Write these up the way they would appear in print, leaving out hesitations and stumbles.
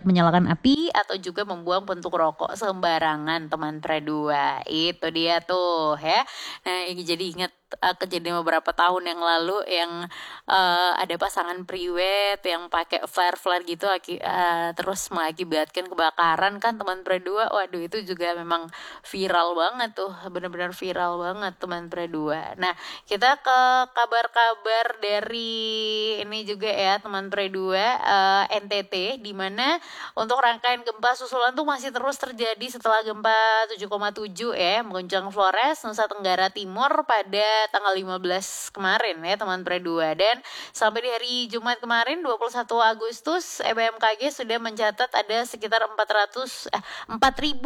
menyalakan api atau juga membuang puntung rokok sembarangan teman Pre2. Itu dia tuh ya. Nah, ini jadi ingat kejadian beberapa tahun yang lalu yang ada pasangan priwet yang pakai flare gitu terus mengakibatkan kebakaran kan teman Pre2. Waduh, itu juga memang viral banget tuh, benar-benar viral banget teman Pre2. Nah, kita ke kabar-kabar dari ini juga ya teman Pre2, NTT, di mana untuk rangkaian gempa susulan tuh masih terus terjadi setelah gempa 7,7 ya mengguncang Flores, Nusa Tenggara Timur pada tanggal 15 kemarin ya teman Pre2. Dan sampai di hari Jumat kemarin 21 Agustus BMKG sudah mencatat ada sekitar 4.258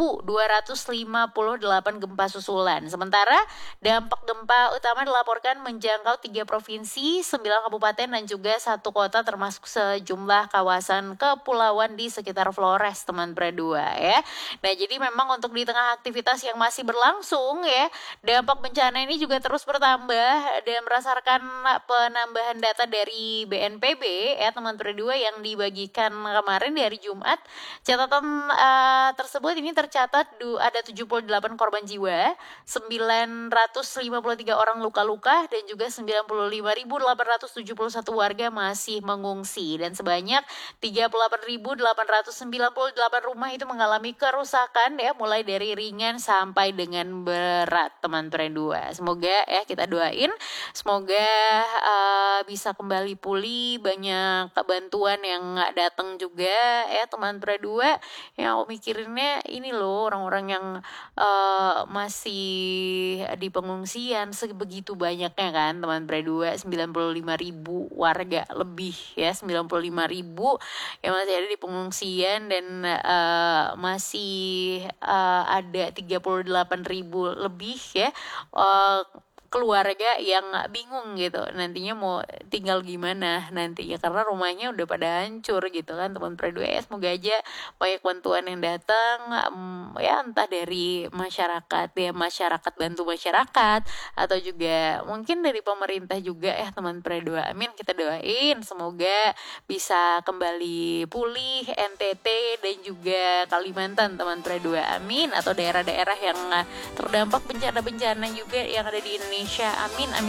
gempa susulan. Sementara dampak gempa utama dilaporkan menjangkau 3 provinsi, 9 kabupaten dan juga 1 kota, termasuk sejumlah kawasan kepulauan di sekitar Flores teman Pre2 ya. Nah, jadi memang untuk di tengah aktivitas yang masih berlangsung ya, dampak bencana ini juga terus bertambah. Dan berdasarkan penambahan data dari BNPB ya teman Pre2 yang dibagikan kemarin di hari Jumat, catatan tersebut ini tercatat ada 78 korban jiwa, 953 orang luka-luka, dan juga 95.871 warga masih mengungsi, dan sebanyak 38.898 rumah itu mengalami kerusakan ya, mulai dari ringan sampai dengan berat teman Pre2. Semoga ya, kita doain semoga bisa kembali pulih, banyak bantuan yang datang juga ya teman Pre2. Yang aku mikirinnya ini loh, orang-orang yang masih di pengungsian sebegitu banyaknya kan teman Pre2, 95.000 warga lebih ya, 95.000 yang masih ada di pengungsian, dan masih ada 38.000 lebih ya keluarga yang bingung gitu nantinya mau tinggal gimana nantinya, karena rumahnya udah pada hancur gitu kan teman Pre2 ya. Semoga aja banyak bantuan yang datang ya, entah dari masyarakat ya, masyarakat bantu masyarakat, atau juga mungkin dari pemerintah juga ya teman Pre2. Amin, kita doain semoga bisa kembali pulih NTT dan juga Kalimantan teman Pre2. Amin, atau daerah-daerah yang terdampak bencana-bencana juga yang ada di Indonesia. Amin, amin.